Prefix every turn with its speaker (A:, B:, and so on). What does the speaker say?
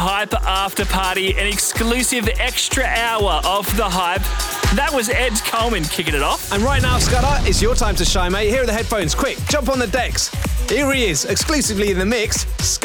A: Hype After Party, an exclusive extra hour of The Hype. That was Ed Coleman kicking it off.
B: And right now, Scudder, it's your time to shine, mate. Here are the headphones. Quick, jump on the decks. Here he is, exclusively in the mix, Scudder.